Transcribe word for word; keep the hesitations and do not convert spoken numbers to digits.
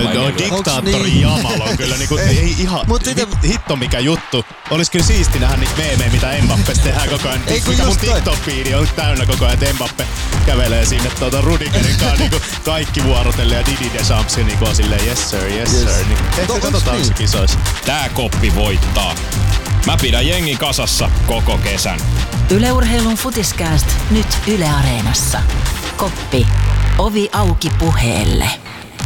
toi, toi diktaattori niin? Jamal on kyllä niinku ei, ihan Mut sitä... hitto mikä juttu. Olis kyllä siisti nähdä niitä meemejä, mitä Mbappesta tehdään koko ajan. Ei, mikä mun TikTok-fiidi on täynnä koko ajan, että Mbappe kävelee sinne tuota Rudigerin kanssa niinku kaikki vuorotelle ja Didi Deschamps niinku on silleen yes sir, yes, yes. sir. Niin ehkä katsotaan niin? Se kisoissa. Tää koppi voittaa. Mä pidän jengi kasassa koko kesän. Yle Urheilun Futiskääst nyt Yle Areenassa. Koppi. Ovi auki puheelle.